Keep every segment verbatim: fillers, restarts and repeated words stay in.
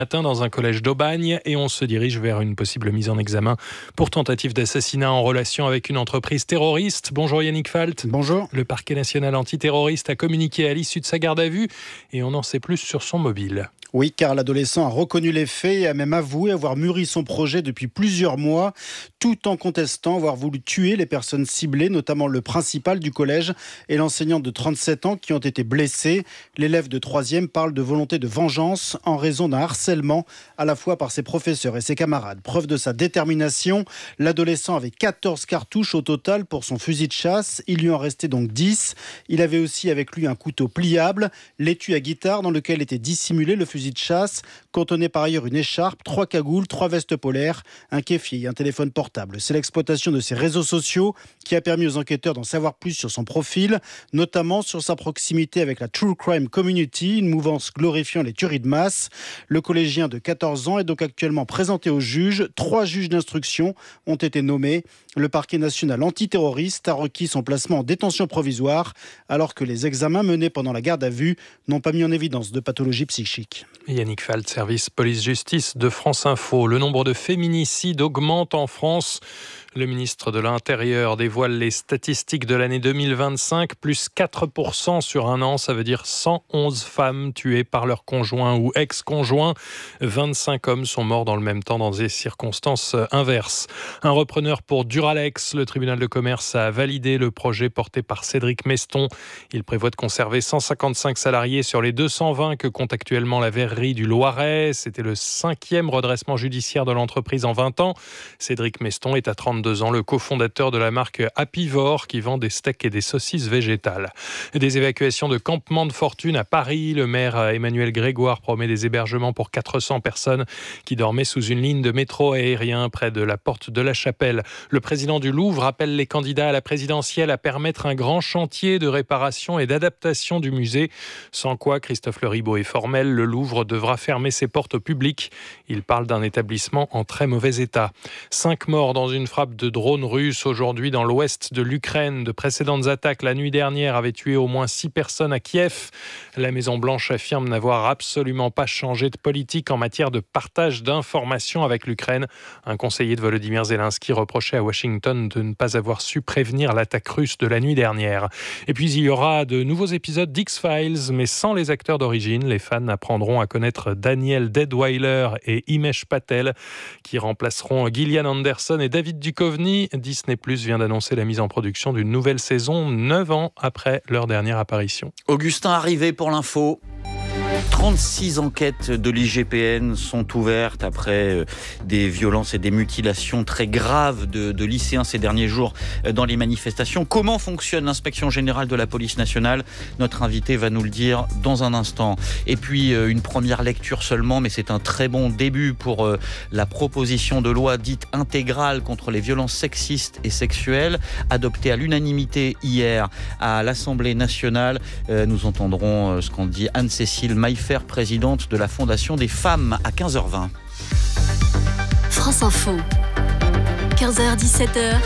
Matin dans un collège d'Aubagne et on se dirige vers une possible mise en examen pour tentative d'assassinat en relation avec une entreprise terroriste. Bonjour Yannick Falt. Bonjour. Le parquet national antiterroriste a communiqué à l'issue de sa garde à vue et on en sait plus sur son mobile. Oui, car l'adolescent a reconnu les faits et a même avoué avoir mûri son projet depuis plusieurs mois, tout en contestant avoir voulu tuer les personnes ciblées, notamment le principal du collège et l'enseignant de trente-sept ans qui ont été blessés. L'élève de troisième parle de volonté de vengeance en raison d'un harcèlement à la fois par ses professeurs et ses camarades. Preuve de sa détermination, l'adolescent avait quatorze cartouches au total pour son fusil de chasse. Il lui en restait donc dix. Il avait aussi avec lui un couteau pliable, l'étui à guitare dans lequel était dissimulé le fusil de chasse, contenait par ailleurs une écharpe, trois cagoules, trois vestes polaires, un kéfier et un téléphone portable. C'est l'exploitation de ses réseaux sociaux qui a permis aux enquêteurs d'en savoir plus sur son profil, notamment sur sa proximité avec la True Crime Community, une mouvance glorifiant les tueries de masse. Le collégien de quatorze ans est donc actuellement présenté au juge. Trois juges d'instruction ont été nommés. Le parquet national antiterroriste a requis son placement en détention provisoire, alors que les examens menés pendant la garde à vue n'ont pas mis en évidence de pathologie psychique. Yannick Falt, service police-justice de France Info. Le nombre de féminicides augmente en France. Le ministre de l'Intérieur dévoile les statistiques de l'année deux mille vingt-cinq, plus quatre pour cent sur un an, ça veut dire cent onze femmes tuées par leur conjoint ou ex-conjoint. vingt-cinq hommes sont morts dans le même temps dans des circonstances inverses. Un repreneur pour Duralex, le tribunal de commerce a validé le projet porté par Cédric Meston. Il prévoit de conserver cent cinquante-cinq salariés sur les deux cent vingt que compte actuellement la verrerie du Loiret. C'était le cinquième redressement judiciaire de l'entreprise en vingt ans. Cédric Meston est à trente-deux ans, le cofondateur de la marque Happyvore qui vend des steaks et des saucisses végétales. Des évacuations de campements de fortune à Paris. Le maire Emmanuel Grégoire promet des hébergements pour quatre cents personnes qui dormaient sous une ligne de métro aérien près de la porte de la Chapelle. Le président du Louvre appelle les candidats à la présidentielle à permettre un grand chantier de réparation et d'adaptation du musée. Sans quoi, Christophe Leribaud est formel, le Louvre devra fermer ses portes au public. Il parle d'un établissement en très mauvais état. Cinq morts dans une frappe de drones russes aujourd'hui dans l'ouest de l'Ukraine. De précédentes attaques la nuit dernière avaient tué au moins six personnes à Kiev. La Maison-Blanche affirme n'avoir absolument pas changé de politique en matière de partage d'informations avec l'Ukraine. Un conseiller de Volodymyr Zelensky reprochait à Washington de ne pas avoir su prévenir l'attaque russe de la nuit dernière. Et puis il y aura de nouveaux épisodes d'X-Files, mais sans les acteurs d'origine. Les fans apprendront à connaître Daniel Deadwyler et Himesh Patel qui remplaceront Gillian Anderson et David Duchovny. Disney plus, vient d'annoncer la mise en production d'une nouvelle saison, neuf ans après leur dernière apparition. Augustin arrivé pour l'info. trente-six enquêtes de l'I G P N sont ouvertes après des violences et des mutilations très graves de, de lycéens ces derniers jours dans les manifestations. Comment fonctionne l'inspection générale de la police nationale ? Notre invité va nous le dire dans un instant. Et puis une première lecture seulement, mais c'est un très bon début pour la proposition de loi dite intégrale contre les violences sexistes et sexuelles, adoptée à l'unanimité hier à l'Assemblée nationale. Nous entendrons ce qu'en dit Anne-Cécile Maillefer, présidente de la Fondation des femmes, à quinze heures vingt. France Info, quinze heures dix-sept heures,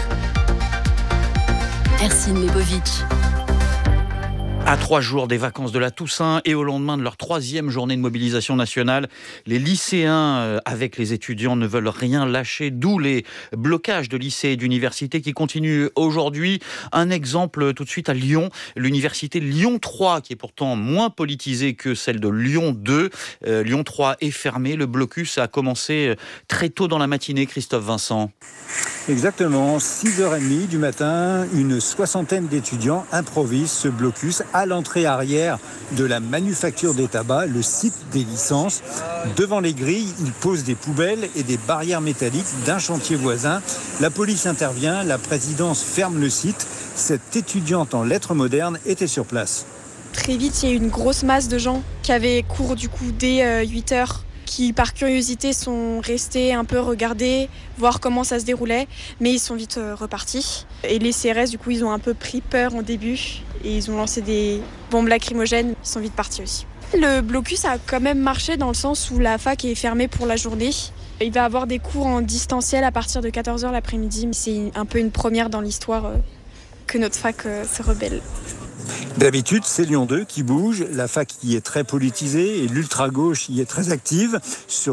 Ercine Lebovitch. À trois jours des vacances de la Toussaint et au lendemain de leur troisième journée de mobilisation nationale, les lycéens avec les étudiants ne veulent rien lâcher, d'où les blocages de lycées et d'universités qui continuent aujourd'hui. Un exemple tout de suite à Lyon, l'université Lyon trois, qui est pourtant moins politisée que celle de Lyon deux. Euh, Lyon trois est fermée, le blocus a commencé très tôt dans la matinée, Christophe Vincent. Exactement, six heures trente du matin, une soixantaine d'étudiants improvisent ce blocus à l'entrée arrière de la manufacture des tabacs, le site des licences. Devant les grilles, ils posent des poubelles et des barrières métalliques d'un chantier voisin. La police intervient, la présidence ferme le site. Cette étudiante en lettres modernes était sur place. Très vite, il y a eu une grosse masse de gens qui avaient cours du coup dès huit heures. Qui par curiosité sont restés un peu regarder, voir comment ça se déroulait, mais ils sont vite euh, repartis. Et les C R S, du coup, ils ont un peu pris peur au début et ils ont lancé des bombes lacrymogènes, ils sont vite partis aussi. Le blocus a quand même marché dans le sens où la fac est fermée pour la journée. Il va y avoir des cours en distanciel à partir de quatorze heures l'après-midi, mais c'est un peu une première dans l'histoire euh, que notre fac euh, se rebelle. D'habitude, c'est Lyon deux qui bouge. La fac y est très politisée et l'ultra-gauche y est très active. Sur